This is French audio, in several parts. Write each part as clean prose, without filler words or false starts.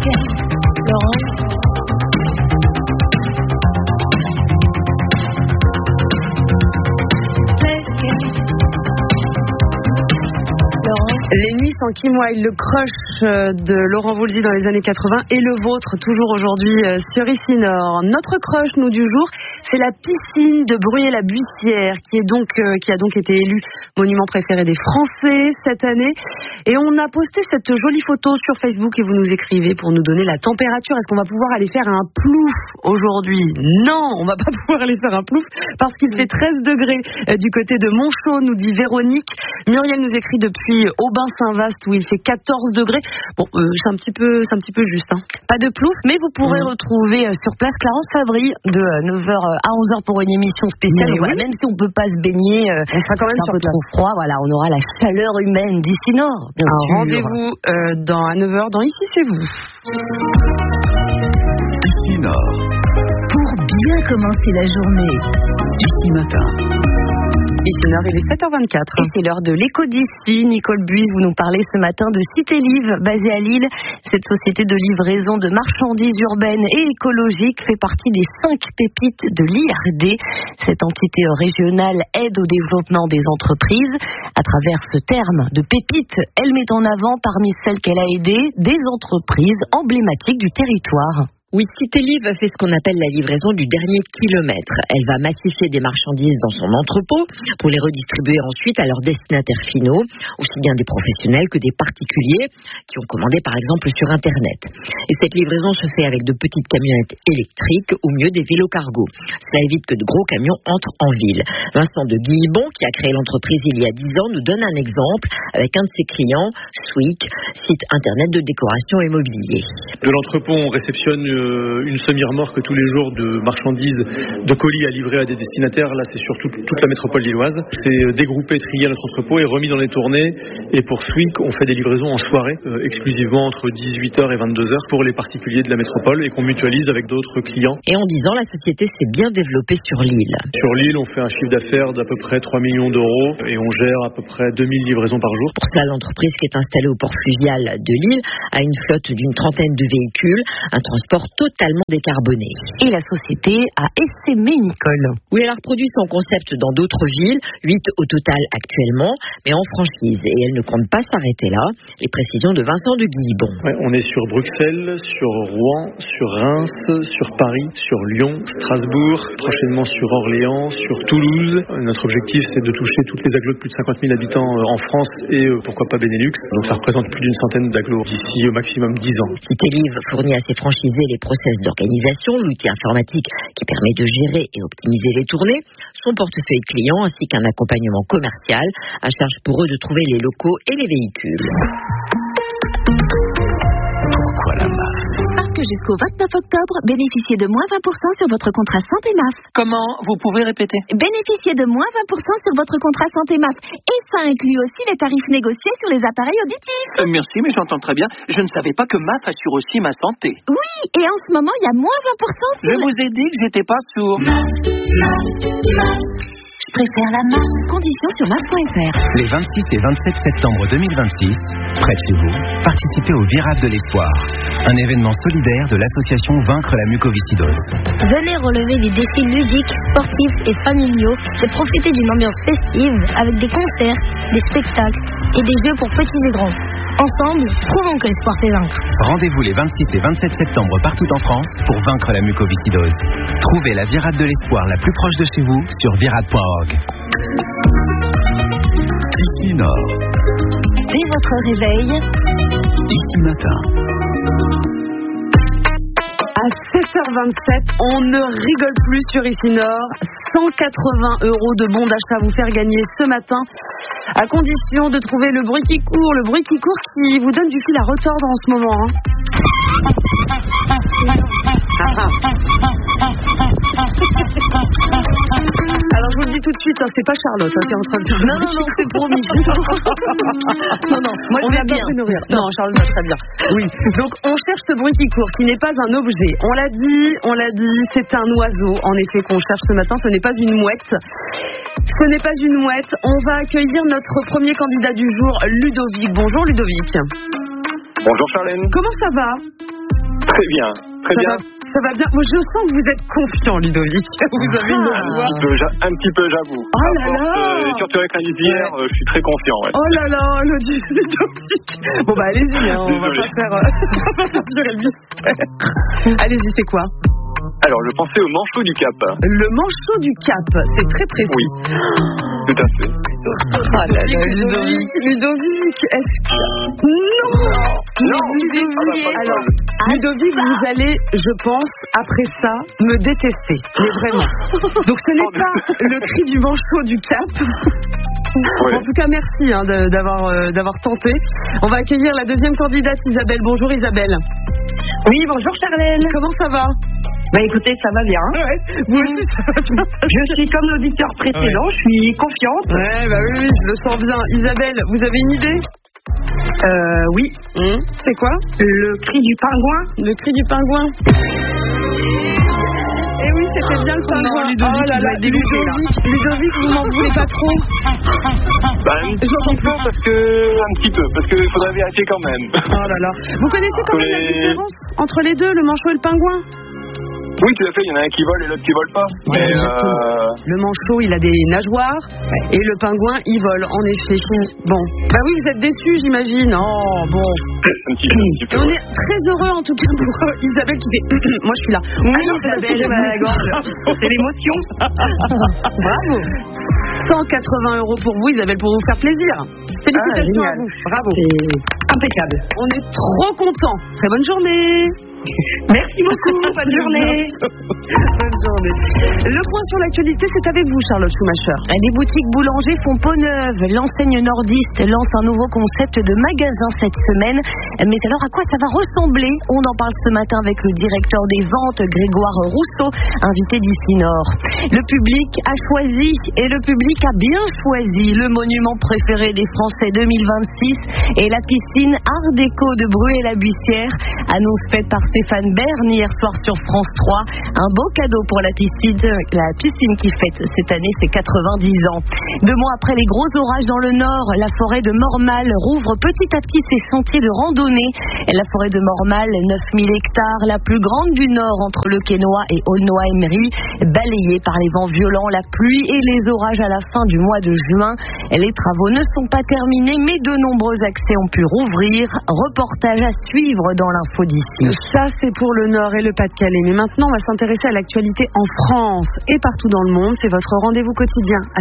Laurent. Les nuits sans Kim Wilde, le crush de Laurent Voulzy dans les années 80 et le vôtre toujours aujourd'hui sur Ici Nord. Notre crush, nous, du jour, c'est la piscine de Bruyères-la-Buissière qui a donc été élue monument préféré des Français cette année. Et on a posté cette jolie photo sur Facebook et vous nous écrivez pour nous donner la température. Est-ce qu'on va pouvoir aller faire un plouf aujourd'hui? Non, on va pas pouvoir aller faire un plouf parce qu'il fait 13 degrés du côté de Montchaux, nous dit Véronique. Muriel nous écrit depuis Aubin-Saint-Vaast où il fait 14 degrés. Bon, c'est un petit peu juste. Hein. Pas de plouf, mais vous pourrez retrouver sur place Clarence Fabry de 9h à 11h pour une émission spéciale. Oui. Voilà, même si on peut pas se baigner, on sera quand même un peu trop froid. Voilà, on aura la chaleur humaine d'Ici Nord. Bien sûr. Rendez-vous à 9h dans Ici c'est vous. Ici Nord. Pour bien commencer la journée. Ici Matin. Ici Nord, il est 7h24. Et c'est l'heure de l'écho d'ici. Nicole Buis, vous nous parlez ce matin de Cité Liv, basée à Lille. Cette société de livraison de marchandises urbaines et écologiques fait partie des 5 pépites de l'IRD. Cette entité régionale aide au développement des entreprises. À travers ce terme de pépite, elle met en avant parmi celles qu'elle a aidées des entreprises emblématiques du territoire. Oui, Cité Liv fait ce qu'on appelle la livraison du dernier kilomètre. Elle va massifier des marchandises dans son entrepôt pour les redistribuer ensuite à leurs destinataires finaux, aussi bien des professionnels que des particuliers qui ont commandé par exemple sur Internet. Et cette livraison se fait avec de petites camionnettes électriques ou mieux des vélos cargo. Cela évite que de gros camions entrent en ville. Vincent de Guillebon, qui a créé l'entreprise il y a 10 ans, nous donne un exemple avec un de ses clients, Swick, site Internet de décoration et mobilier. De l'entrepôt, on réceptionne une semi-remorque tous les jours de marchandises, de colis à livrer à des destinataires. Là, c'est sur toute la métropole lilloise. C'est dégroupé, trié à notre entrepôt et remis dans les tournées. Et pour Swick, on fait des livraisons en soirée, exclusivement entre 18h et 22h pour les particuliers de la métropole et qu'on mutualise avec d'autres clients. Et en 10 ans, la société s'est bien développée sur l'île. Sur l'île, on fait un chiffre d'affaires d'à peu près 3 millions d'euros et on gère à peu près 2000 livraisons par jour. Pour cela, l'entreprise qui est installée au port fluvial de Lille a une flotte d'une trentaine de véhicules, un transport totalement décarboné. Et la société a essaimé, Nicole. Oui, elle a reproduit son concept dans d'autres villes, 8 au total actuellement, mais en franchise. Et elle ne compte pas s'arrêter là. Les précisions de Vincent de Guillebon. Ouais, on est sur Bruxelles, sur Rouen, sur Reims, sur Paris, sur Lyon, Strasbourg, prochainement sur Orléans, sur Toulouse. Notre objectif, c'est de toucher toutes les agglos de plus de 50 000 habitants en France et pourquoi pas Benelux. Donc ça représente plus d'une centaine d'agglos d'ici au maximum 10 ans. Cité Liv fournit à ses franchisés les process d'organisation, l'outil informatique qui permet de gérer et optimiser les tournées, son portefeuille client ainsi qu'un accompagnement commercial à charge pour eux de trouver les locaux et les véhicules. Pourquoi la MAF? Parce que jusqu'au 29 octobre, bénéficiez de moins 20% sur votre contrat santé MAF. Comment? Vous pouvez répéter? Bénéficiez de moins 20% sur votre contrat santé MAF. Et ça inclut aussi les tarifs négociés sur les appareils auditifs. Merci, mais j'entends très bien. Je ne savais pas que MAF assure aussi ma santé. Oui, et en ce moment, il y a moins 20% sur... Je vous ai dit que j'étais pas sourd. Je préfère la MAF. Conditions sur MAF.fr. Les 26 et 27 septembre 2026, près de chez vous, participez au Virage de l'Espoir, un événement solidaire de l'association Vaincre la mucoviscidose. Venez relever des défis ludiques, sportifs et familiaux et profiter d'une ambiance festive avec des concerts, des spectacles et des jeux pour petits et grands. Ensemble, prouvons que l'espoir fait vaincre. Rendez-vous les 26 et 27 septembre partout en France pour vaincre la mucoviscidose. Trouvez la Virade de l'Espoir la plus proche de chez vous sur virade.org. Ici Nord. Dès votre réveil, Ici Matin. À 7h27, on ne rigole plus sur Ici Nord. 180 € de bons d'achat à vous faire gagner ce matin, à condition de trouver le bruit qui court qui vous donne du fil à retordre en ce moment. Alors je vous le dis tout de suite, c'est pas Charlotte qui est en train de faire. Non, c'est promis. non, moi je vais bien. Non, Charlotte va très bien. Oui. Donc on cherche ce bruit qui court, qui n'est pas un objet. On l'a dit, c'est un oiseau. En effet, qu'on cherche ce matin, ce n'est pas une mouette. Ce n'est pas une mouette. On va accueillir notre premier candidat du jour, Ludovic. Bonjour Ludovic. Bonjour Charlène. Comment ça va ? Très bien. Ça va bien. Moi, je sens que vous êtes confiant, Ludovic. Vous avez une voix. Un petit peu, j'avoue. Oh là là. Surtout avec l'indice d'hier, je suis très confiant. Ouais. Oh là là, Ludovic. Bon, bah, allez-y, hein, on va pas faire durer le mystère. Allez-y, c'est quoi? Alors, je pensais au manchot du Cap. Le manchot du Cap, c'est très précis. Oui, tout à fait. Ah là là, Ludovic, est-ce que... Non, Ludovic. Alors, Ludovic, vous allez, je pense, après ça, me détester. Mais vraiment. Donc, ce n'est pas le cri du manchot du Cap. Ouais. En tout cas, merci d'avoir tenté. On va accueillir la deuxième candidate, Isabelle. Bonjour, Isabelle. Oui, bonjour, Charlène. Comment ça va? Bah écoutez, ça va bien. Ouais, vous aussi, ça va bien. Je suis comme l'auditeur précédent, je suis confiante. Ouais, bah oui, je le sens bien. Isabelle, vous avez une idée? Oui. C'est quoi? Le cri du pingouin. Le cri du pingouin. Eh oui, c'était bien le pingouin. Ludovic, oh là là, Ludovic, vous m'en voulez pas trop? Bah, un petit peu, parce qu'il faudrait vérifier quand même. Oh là là. Vous connaissez quand même la différence entre les deux, le manchot et le pingouin? Oui, tout à fait, il y en a un qui vole et l'autre qui vole pas. Ouais, le manchot, il a des nageoires et le pingouin, il vole, en effet. Bon, bah oui, vous êtes déçus, j'imagine. Oh, bon. Un petit peu. On est très heureux, en tout cas, pour Isabelle qui fait... Moi, je suis là. Isabelle, j'ai mal à la gorge. C'est l'émotion. Bravo. 180 € pour vous, Isabelle, pour vous faire plaisir. Félicitations à vous. Bravo. Impeccable. On est trop contents. Très bonne journée. Merci beaucoup. Bonne journée. Bonne journée. Le point sur l'actualité, c'est avec vous, Charlotte Schumacher. Les boutiques boulangers font peau neuve. L'enseigne nordiste lance un nouveau concept de magasin cette semaine. Mais alors, à quoi ça va ressembler? On en parle ce matin avec le directeur des ventes, Grégoire Rousseau, invité d'ici Nord. Le public a choisi, et le public a bien choisi, le monument préféré des Français 2026 et la piscine Art Déco de Bruay-la-Buissière. Annonce faite par Stéphane Bern hier soir sur France 3. Un beau cadeau pour la piscine qui fête cette année ses 90 ans. 2 mois après les gros orages dans le Nord, la forêt de Mormal rouvre petit à petit ses sentiers de randonnée. La forêt de Mormal, 9000 hectares, la plus grande du Nord entre le Quesnoy et Aulnoy-Emery, balayée par les vents violents, la pluie et les orages à la fin du mois de juin. Les travaux ne sont pas terminés, mais de nombreux accès ont pu rouvrir. Reportage à suivre dans l'info d'ici. Ça, c'est pour le Nord et le Pas-de-Calais. Mais maintenant, on va s'intéresser à l'actualité en France et partout dans le monde. C'est votre rendez-vous quotidien à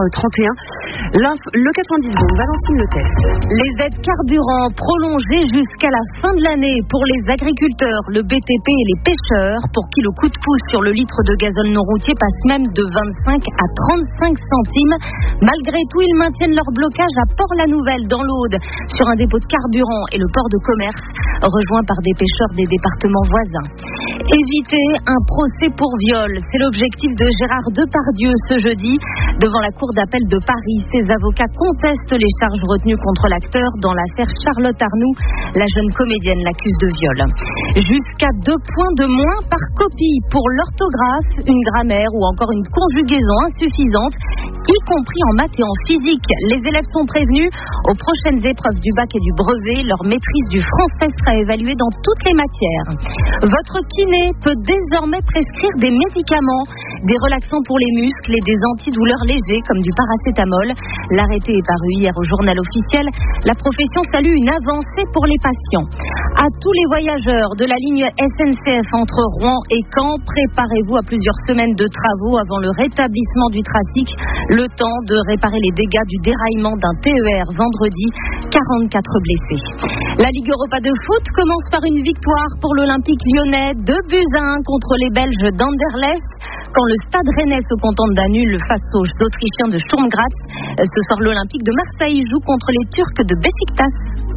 7h31. Le 90 secondes, Valentine Le Test. Les aides carburant prolongées jusqu'à la fin de l'année pour les agriculteurs, le BTP et les pêcheurs, pour qui le coup de pouce sur le litre de gazole non routier passe même de 25 à 35 centimes. Malgré tout, ils maintiennent leur blocage à Port-la-Nouvelle, dans l'Aude, sur un dépôt de carburant et le port de commerce, rejoint par des pêcheurs des départements voisins. Éviter un procès pour viol, c'est l'objectif de Gérard Depardieu ce jeudi. Devant la cour d'appel de Paris, ses avocats contestent les charges retenues contre l'acteur dans l'affaire Charlotte Arnoux. La jeune comédienne l'accuse de viol. Jusqu'à 2 points de moins par copie pour l'orthographe, une grammaire ou encore une conjugaison insuffisante, y compris en maths et en physique. Les élèves sont prévenus. Aux prochaines épreuves du bac et du brevet, leur maîtrise du français sera évaluée dans toutes les matières. Votre kiné peut désormais prescrire des médicaments, des relaxants pour les muscles et des antidouleurs légers comme du paracétamol. L'arrêté est paru hier au journal officiel. La profession salue une avancée pour les patients. À tous les voyageurs de la ligne SNCF entre Rouen et Caen, préparez-vous à plusieurs semaines de travaux avant le rétablissement du trafic. Le temps de réparer les dégâts du déraillement d'un TER vendredi. 44 blessés. La Ligue Europa de foot commence par une victoire pour l'Olympique lyonnais, 2-1 contre les Belges d'Anderlecht. Quand le Stade Rennais se contente d'un nul face aux Autrichiens de Sturm Graz, ce soir l'Olympique de Marseille joue contre les Turcs de Beşiktaş.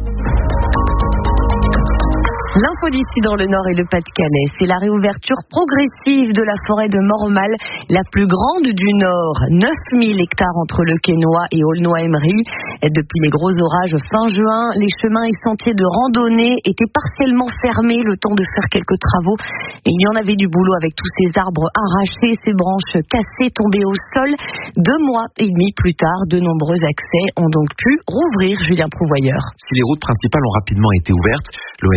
L'info d'ici dans le Nord et le Pas-de-Calais, c'est la réouverture progressive de la forêt de Mormal, la plus grande du Nord. 9000 hectares entre le Quesnoy et Aulnoy-Emery. Depuis les gros orages fin juin, les chemins et sentiers de randonnée étaient partiellement fermés, le temps de faire quelques travaux. Et il y en avait du boulot avec tous ces arbres arrachés, ces branches cassées, tombées au sol. 2 mois et demi plus tard, de nombreux accès ont donc pu rouvrir. Julien Prouvoyeur. Si les routes principales ont rapidement été ouvertes, l'ONF doit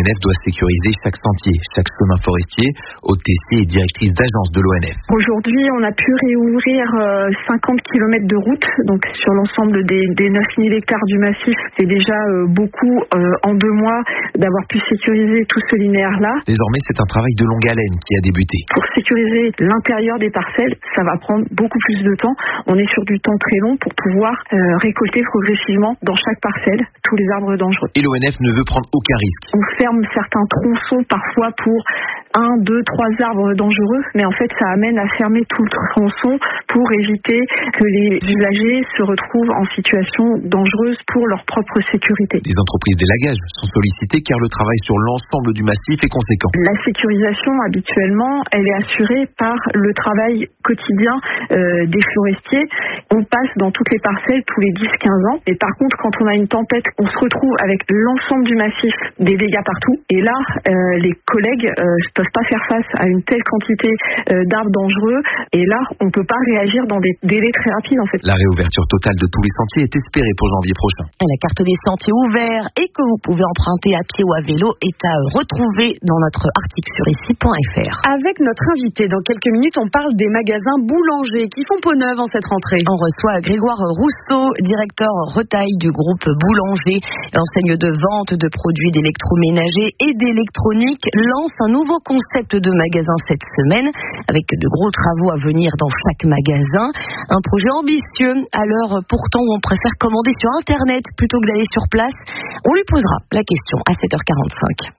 sécuriser chaque sentier, chaque chemin forestier. OTC et directrice d'agence de l'ONF. Aujourd'hui, on a pu réouvrir 50 km de route, donc sur l'ensemble des 9000 hectares du massif. C'est déjà beaucoup en 2 mois d'avoir pu sécuriser tout ce linéaire-là. Désormais, c'est un travail de longue haleine qui a débuté. Pour sécuriser l'intérieur des parcelles, ça va prendre beaucoup plus de temps. On est sur du temps très long pour pouvoir récolter progressivement dans chaque parcelle tous les arbres dangereux. Et l'ONF ne veut prendre aucun risque. On ferme certains tronçons parfois pour 1, 2, 3 arbres dangereux, mais en fait ça amène à fermer tout le tronçon pour éviter que les usagers se retrouvent en situation dangereuse pour leur propre sécurité. Les entreprises d'élagage sont sollicitées car le travail sur l'ensemble du massif est conséquent. La sécurisation habituellement, elle est assurée par le travail quotidien des forestiers. On passe dans toutes les parcelles tous les 10-15 ans, et par contre quand on a une tempête, on se retrouve avec l'ensemble du massif, des dégâts partout, et là les collègues ne peuvent pas faire face à une telle quantité d'arbres dangereux, et là on ne peut pas réagir dans des délais très rapides en fait. La réouverture totale de tous les sentiers est espérée pour janvier prochain. La carte des sentiers ouverts et que vous pouvez emprunter à pied ou à vélo est à retrouver dans notre article sur ici.fr. Avec notre invité, dans quelques minutes, on parle des magasins boulangers qui font peau neuve en cette rentrée. On reçoit Grégoire Rousseau, directeur retail du groupe Boulanger. L'enseigne de vente de produits d'électroménager et d'électronique lance un nouveau concept de magasin cette semaine, avec de gros travaux à venir dans chaque magasin. Un projet ambitieux, à l'heure pourtant où on préfère commander sur Internet plutôt que d'aller sur place. On lui posera la question à 7h45.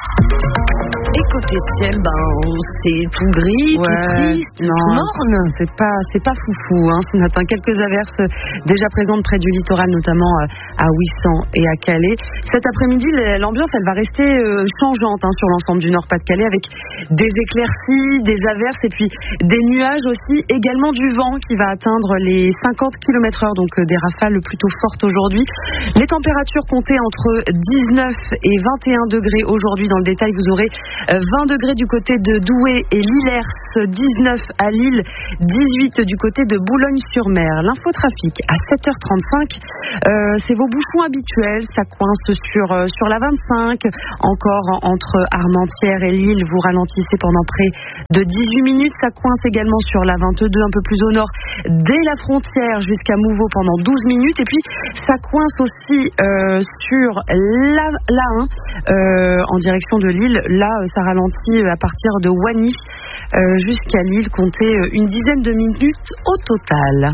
Et côté ciel, c'est tout gris, tout triste, tout morne. C'est pas foufou, ce matin. Quelques averses déjà présentes près du littoral, notamment à Ouessant et à Calais. Cet après-midi, l'ambiance, elle va rester changeante sur l'ensemble du Nord-Pas-de-Calais, avec des éclaircies, des averses et puis des nuages aussi, également du vent qui va atteindre les 50 km/h, donc des rafales plutôt fortes aujourd'hui. Les températures comptaient entre 19 et 21 degrés aujourd'hui. Dans le détail, vous aurez 20 degrés du côté de Douai et Lillers, 19 à Lille, 18 du côté de Boulogne-sur-Mer. L'infotrafic à 7h35, c'est vos bouchons habituels, ça coince sur la 25, encore entre Armentières et Lille, vous ralentissez pendant près de 18 minutes, ça coince également sur la 22, un peu plus au nord, dès la frontière jusqu'à Mouveau pendant 12 minutes, et puis ça coince aussi sur la 1 en direction de Lille. Là, ça ralentit à partir de Wany jusqu'à Lille, comptez une dizaine de minutes au total.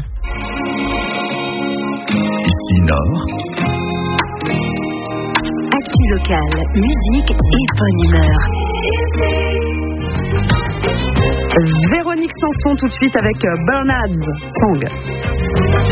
Ici Nord. Actu locale, musique et bonne humeur. Véronique Sanson tout de suite avec Bernard's Song.